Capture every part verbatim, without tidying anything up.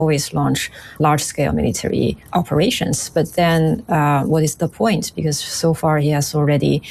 always launch large-scale military operations. But then uh, what is the point? Because so far he has already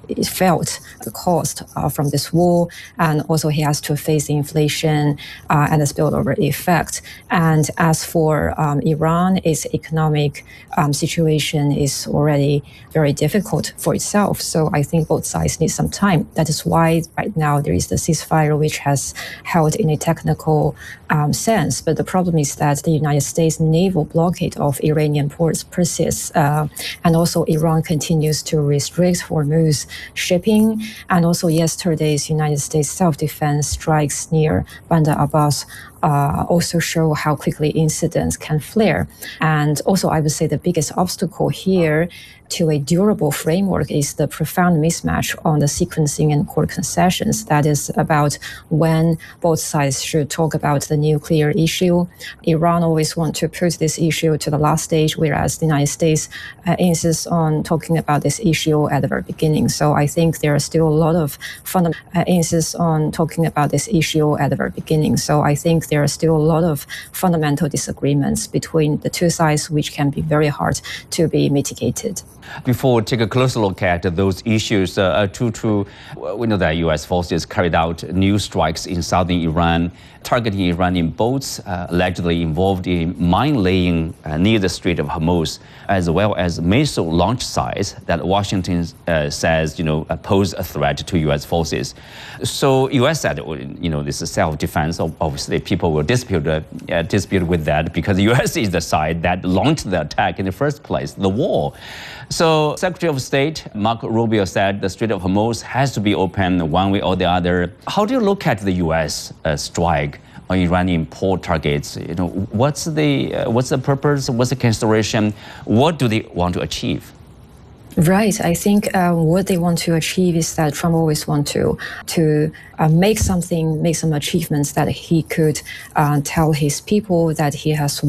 felt the cost uh, from this war, and also he has to face inflation uh, and the spillover effect. And as for um, Iran, its economic um, situation is already very difficult for itself. So I think both sides need some time. That is why right now there is the ceasefire, which has held in a technical um, sense. But the problem is that the United States naval blockade of Iranian ports persists, uh, and also Iran continues to restrict Hormuz shipping. And also yesterday's United States self-defense strikes near Bandar Abbas Uh, also show how quickly incidents can flare. And also, I would say the biggest obstacle here to a durable framework is the profound mismatch on the sequencing and core concessions. That is about when both sides should talk about the nuclear issue. Iran always want to put this issue to the last stage, whereas the United States uh, insists on talking about this issue at the very beginning. So I think there are still a lot of fundamental uh, insists on talking about this issue at the very beginning. So I think there are still a lot of fundamental disagreements between the two sides, which can be very hard to be mitigated. Before we take a closer look at those issues, uh, to, to, we know that U S forces carried out new strikes in southern Iran, targeting Iranian boats uh, allegedly involved in mine laying uh, near the Strait of Hormuz, as well as missile launch sites that Washington uh, says, you know, pose a threat to U S forces. So U S said, you know, this is self-defense. Obviously, people will dispute uh, dispute with that because the U S is the side that launched the attack in the first place, the war. So Secretary of State Marco Rubio said the Strait of Hormuz has to be open one way or the other. How do you look at the U S uh, strike on Iranian port targets? You know, what's the uh, what's the purpose? What's the consideration? What do they want to achieve? Right. I think uh, what they want to achieve is that Trump always want to to uh, make something, make some achievements that he could uh, tell his people that he has